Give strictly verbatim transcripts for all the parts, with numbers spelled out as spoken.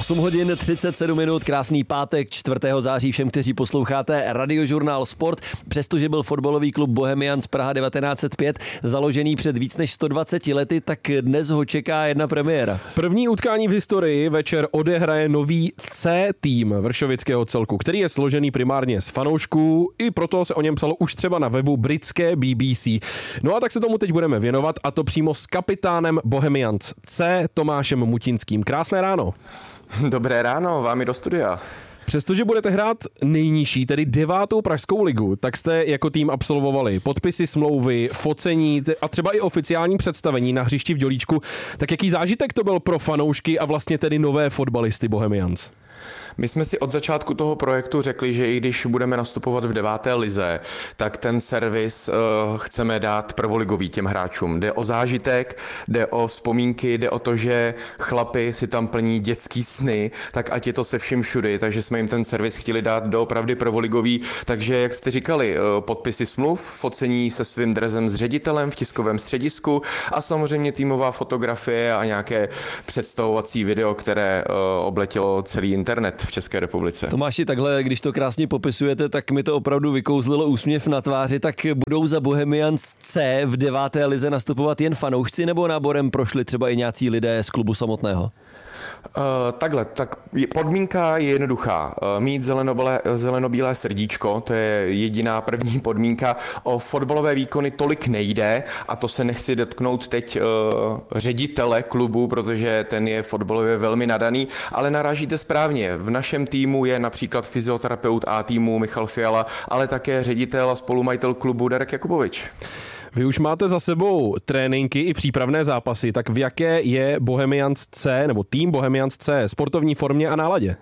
osm hodin třicet sedm minut, krásný pátek čtvrtého září všem, kteří posloucháte Radiožurnál Sport. Přestože byl fotbalový klub Bohemians Praha devatenáct set pět založený před víc než sto dvaceti lety, tak dnes ho čeká jedna premiéra. První utkání v historii večer odehraje nový C tým vršovického celku, který je složený primárně z fanoušků, i proto se o něm psalo už třeba na webu britské B B C. No a tak se tomu teď budeme věnovat, a to přímo s kapitánem Bohemians C Tomášem Mutinským. Krásné ráno. Dobré ráno, vám i do studia. Přestože budete hrát nejnižší, tedy devátou pražskou ligu, tak jste jako tým absolvovali podpisy smlouvy, focení a třeba i oficiální představení na hřišti v Dělíčku. Tak jaký zážitek to byl pro fanoušky a vlastně tedy nové fotbalisty Bohemians? My jsme si od začátku toho projektu řekli, že i když budeme nastupovat v deváté lize, tak ten servis uh, chceme dát prvoligový těm hráčům. Jde o zážitek, jde o vzpomínky, jde o to, že chlapi si tam plní dětský sny, tak ať je to se vším všudy, takže jsme jim ten servis chtěli dát doopravdy prvoligový. Takže, jak jste říkali, uh, podpisy smluv, focení se svým dresem s ředitelem v tiskovém středisku a samozřejmě týmová fotografie a nějaké představovací video, které uh, obletělo celý internet v České republice. Tomáši, takhle, když to krásně popisujete, tak mi to opravdu vykouzlilo úsměv na tváři. Tak budou za Bohemians C v deváté lize nastupovat jen fanoušci, nebo náborem prošli třeba i nějací lidé z klubu samotného? Uh, takhle, tak podmínka je jednoduchá. Uh, mít zelenobílé, zelenobílé srdíčko, to je jediná první podmínka. O fotbalové výkony tolik nejde a to se nechci dotknout teď uh, ředitele klubu, protože ten je fotbalově velmi nadaný, ale narážíte správně. V našem týmu je například fyzioterapeut A týmu Michal Fiala, ale také ředitel a spolumajitel klubu Darek Jakubovič. Vy už máte za sebou tréninky i přípravné zápasy, tak v jaké je Bohemians C, nebo tým Bohemians C, sportovní formě a náladě?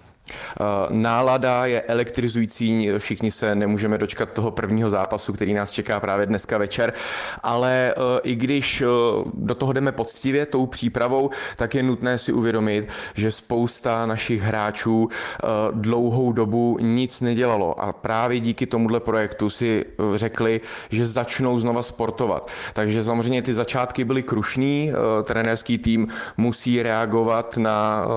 Nálada je elektrizující, všichni se nemůžeme dočkat toho prvního zápasu, který nás čeká právě dneska večer, ale i když do toho jdeme poctivě tou přípravou, tak je nutné si uvědomit, že spousta našich hráčů dlouhou dobu nic nedělalo a právě díky tomuhle projektu si řekli, že začnou znova sportovat. Takže samozřejmě ty začátky byly krušný, trenérský tým musí reagovat na,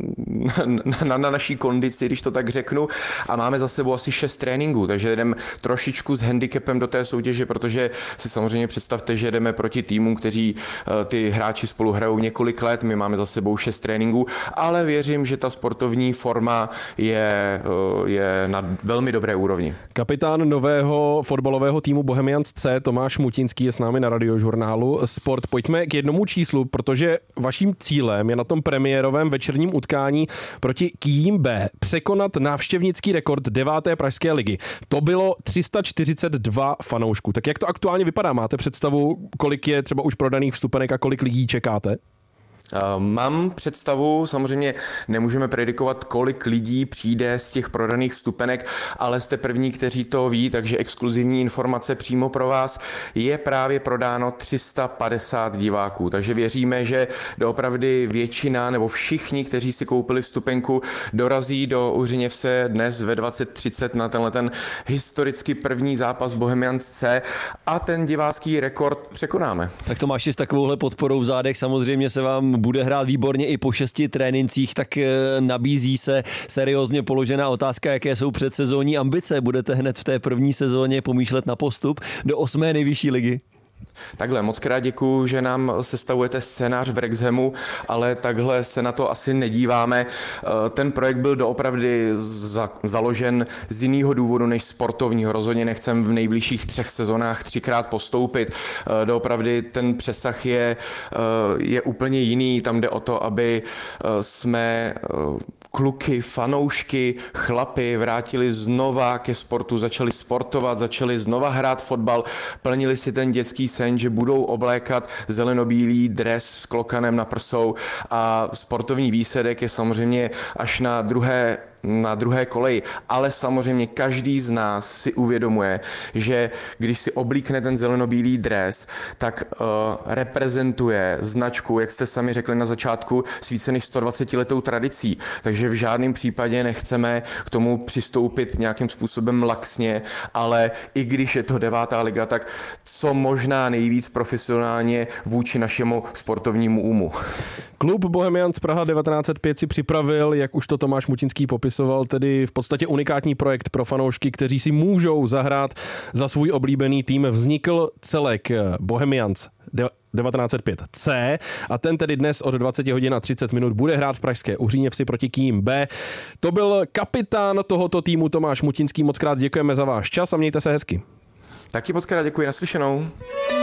na, na naší kondici, když to tak řeknu, a máme za sebou asi šest tréninků, takže jdeme trošičku s handicapem do té soutěže, protože si samozřejmě představte, že jdeme proti týmům, kteří ty hráči spolu hrajou několik let, my máme za sebou šest tréninků, ale věřím, že ta sportovní forma je, je na velmi dobré úrovni. Kapitán nového fotbalového týmu Bohemians C Tomáš Mutinský je s námi na Radiožurnálu Sport. Pojďme k jednomu číslu, protože vaším cílem je na tom premiérovém večerním utkání proti Kým B překonat návštěvnický rekord deváté pražské ligy. To bylo tři sta čtyřicet dva fanoušků. Tak jak to aktuálně vypadá? Máte představu, kolik je třeba už prodaných vstupenek a kolik lidí čekáte? Mám představu, samozřejmě nemůžeme predikovat, kolik lidí přijde z těch prodaných vstupenek, ale jste první, kteří to ví, takže exkluzivní informace přímo pro vás. Je právě prodáno tři sta padesát diváků, takže věříme, že doopravdy většina nebo všichni, kteří si koupili vstupenku, dorazí do Uřiněvse dnes ve dvacet třicet na tenhle ten historicky první zápas Bohemians C a ten divácký rekord překonáme. Tak Tomáši, s takovouhle podporou v zádech samozřejmě se vám bude hrát výborně i po šesti trénincích, tak nabízí se seriózně položená otázka, jaké jsou předsezónní ambice. Budete hned v té první sezóně pomýšlet na postup do osmé nejvyšší ligy? Takhle, moc krát děkuju, že nám sestavujete scénář v Wrexhamu, ale takhle se na to asi nedíváme. Ten projekt byl doopravdy za, založen z jiného důvodu než sportovního. Rozhodně nechcem v nejbližších třech sezónách třikrát postoupit. Doopravdy ten přesah je, je úplně jiný. Tam jde o to, aby jsme kluky, fanoušky, chlapy vrátili znova ke sportu, začali sportovat, začali znova hrát fotbal, plnili si ten dětský sen, že budou oblékat zelenobílý dres s klokanem na prsou a sportovní výsledek je samozřejmě až na druhé na druhé koleji, ale samozřejmě každý z nás si uvědomuje, že když si oblíkne ten zelenobílý dres, tak uh, reprezentuje značku, jak jste sami řekli na začátku, s více než sto dvacet letou tradicí, takže v žádném případě nechceme k tomu přistoupit nějakým způsobem laxně, ale i když je to devátá liga, tak co možná nejvíc profesionálně vůči našemu sportovnímu úmu. Klub Bohemians Praha devatenáct set pět si připravil, jak už to Tomáš Mutinský popisoval, tedy v podstatě unikátní projekt pro fanoušky, kteří si můžou zahrát za svůj oblíbený tým. Vznikl celek Bohemians devatenáct set pět C a ten tedy dnes od dvacet hodin a třicet minut bude hrát v pražské Uříněvsi proti Kyjím B. To byl kapitán tohoto týmu Tomáš Mutinský. Moc krát děkujeme za váš čas a mějte se hezky. Taky moc krát děkuji, naslyšenou.